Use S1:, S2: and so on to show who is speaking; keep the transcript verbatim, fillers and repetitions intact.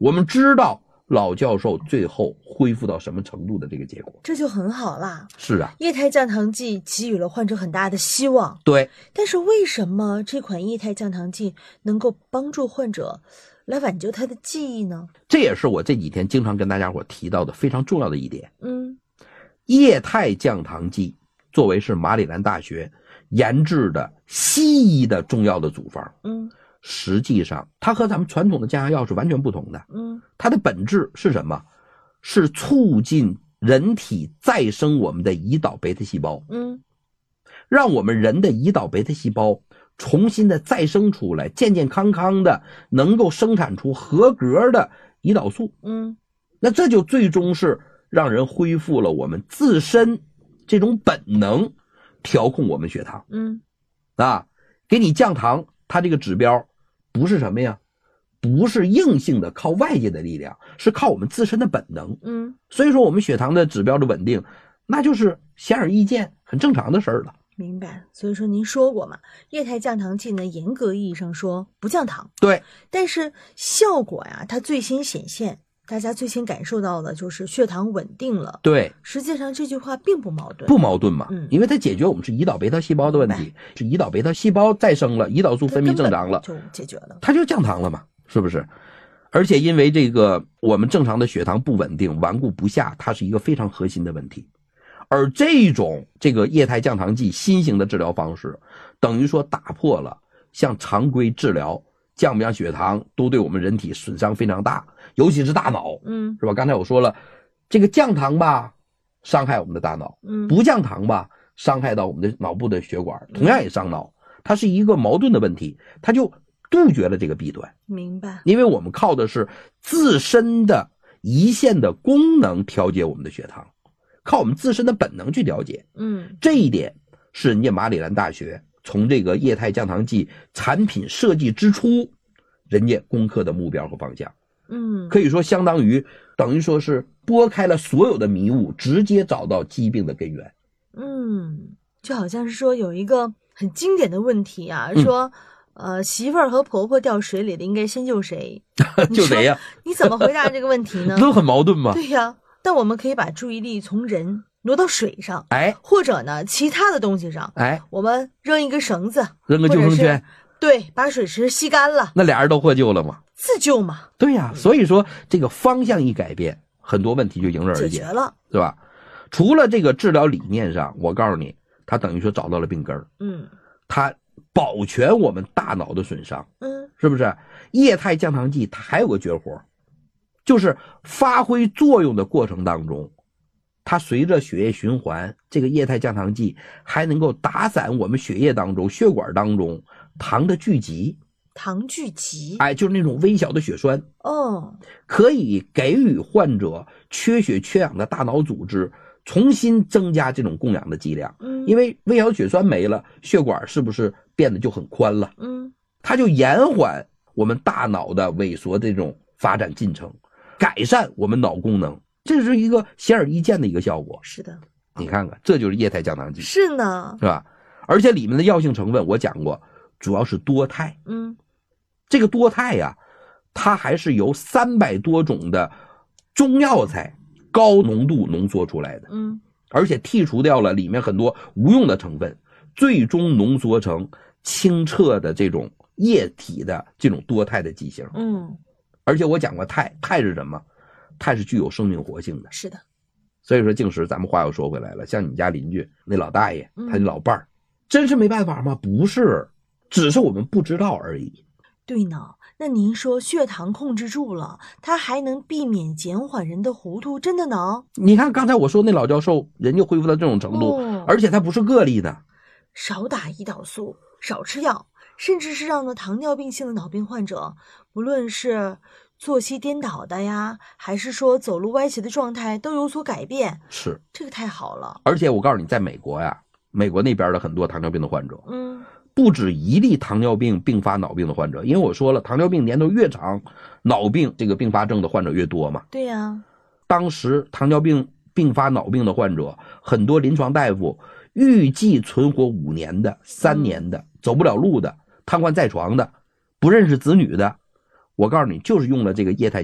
S1: 我们知道老教授最后恢复到什么程度的这个结果，
S2: 这就很好啦。
S1: 是啊，
S2: 液态降糖剂给予了患者很大的希望。
S1: 对，
S2: 但是为什么这款液态降糖剂能够帮助患者来挽救他的记忆呢？
S1: 这也是我这几天经常跟大家伙提到的非常重要的一点。
S2: 嗯，
S1: 液态降糖剂作为是马里兰大学研制的西医的重要的组方，
S2: 嗯，
S1: 实际上它和咱们传统的降压药是完全不同的。
S2: 嗯，
S1: 它的本质是什么？是促进人体再生我们的胰岛贝塔细胞，
S2: 嗯，
S1: 让我们人的胰岛贝塔细胞重新的再生出来，健健康康的能够生产出合格的胰岛素。
S2: 嗯，
S1: 那这就最终是让人恢复了我们自身这种本能，调控我们血糖。
S2: 嗯，
S1: 啊，给你降糖，它这个指标不是什么呀？不是硬性的靠外界的力量，是靠我们自身的本能。
S2: 嗯，
S1: 所以说我们血糖的指标的稳定，那就是显而易见很正常的事儿了。
S2: 明白。所以说您说过嘛，液态降糖剂呢，严格意义上说不降糖，
S1: 对，
S2: 但是效果呀，它最先显现，大家最先感受到的就是血糖稳定了。
S1: 对，
S2: 实际上这句话并不矛盾，
S1: 不矛盾嘛？
S2: 嗯，
S1: 因为它解决我们是胰岛贝塔细胞的问题，是胰岛贝塔细胞再生了，胰岛素分泌正常了，
S2: 就解决了，
S1: 它就降糖了嘛，是不是？而且因为这个我们正常的血糖不稳定，顽固不下，它是一个非常核心的问题。而这种这个液态降糖剂新型的治疗方式，等于说打破了像常规治疗降不降血糖都对我们人体损伤非常大，尤其是大脑，
S2: 嗯，
S1: 是吧？刚才我说了，这个降糖吧伤害我们的大脑，
S2: 嗯，
S1: 不降糖吧伤害到我们的脑部的血管，同样也伤脑，它是一个矛盾的问题，它就杜绝了这个弊端。
S2: 明白。
S1: 因为我们靠的是自身的胰腺的功能调节我们的血糖，靠我们自身的本能去调节。
S2: 嗯，
S1: 这一点是人家马里兰大学从这个液态降糖剂产品设计之初，人家攻克的目标和方向。
S2: 嗯，
S1: 可以说相当于等于说是拨开了所有的迷雾，直接找到疾病的根源。
S2: 嗯，就好像是说有一个很经典的问题啊，
S1: 嗯、
S2: 说呃媳妇儿和婆婆掉水里了，应该先救谁？
S1: 救谁呀？
S2: 你怎么回答这个问题呢？
S1: 都很矛盾吗？
S2: 对呀，但我们可以把注意力从人挪到水上，
S1: 哎，
S2: 或者呢其他的东西上，
S1: 哎，
S2: 我们扔一个绳子，
S1: 扔个救生圈，
S2: 对，把水池吸干了，
S1: 那俩人都获救了吗？
S2: 自救嘛。
S1: 对呀，所以说这个方向一改变，很多问题就迎刃而解，
S2: 解决了，
S1: 是吧？除了这个治疗理念上，我告诉你，他等于说找到了病根儿，
S2: 嗯，
S1: 他保全我们大脑的损伤，
S2: 嗯，
S1: 是不是？液态降糖剂它还有个绝活，就是发挥作用的过程当中，它随着血液循环，这个液态降糖剂还能够打散我们血液当中、血管当中糖的聚集。
S2: 糖聚集，
S1: 哎，就是那种微小的血栓，
S2: 哦，
S1: 可以给予患者缺血缺氧的大脑组织重新增加这种供氧的剂量。
S2: 嗯，
S1: 因为微小血栓没了，血管是不是变得就很宽了？
S2: 嗯，它
S1: 就延缓我们大脑的萎缩这种发展进程，改善我们脑功能，这是一个显而易见的一个效果。
S2: 是的，
S1: 你看看，这就是液态降糖剂，
S2: 是呢，
S1: 是吧？而且里面的药性成分我讲过，主要是多肽。
S2: 嗯，
S1: 这个多肽呀、啊，它还是由三百多种的中药材高浓度浓缩出来的。
S2: 嗯，
S1: 而且剔除掉了里面很多无用的成分，最终浓缩成清澈的这种液体的这种多肽的剂型。
S2: 嗯，
S1: 而且我讲过肽，肽是什么？肽是具有生命活性的。
S2: 是的。
S1: 所以说静时咱们话又说回来了，像你家邻居那老大爷，
S2: 嗯、
S1: 他的老伴儿，真是没办法吗？不是，只是我们不知道而已。
S2: 对呢，那您说血糖控制住了，它还能避免减缓人的糊涂，真的呢？
S1: 你看刚才我说那老教授，人就恢复到这种程度，
S2: 哦、
S1: 而且他不是个例的。
S2: 少打胰岛素，少吃药，甚至是让呢糖尿病性的脑病患者，不论是作息颠倒的呀，还是说走路歪斜的状态都有所改变。
S1: 是，
S2: 这个太好了。
S1: 而且我告诉你，在美国呀，美国那边的很多糖尿病的患者，
S2: 嗯。
S1: 不止一例糖尿病并发脑病的患者，因为我说了，糖尿病年头越长，脑病这个并发症的患者越多嘛。
S2: 对呀、啊，
S1: 当时糖尿病并发脑病的患者，很多临床大夫预计存活五年的、三年的、嗯、走不了路的、瘫痪在床的、不认识子女的，我告诉你，就是用了这个液态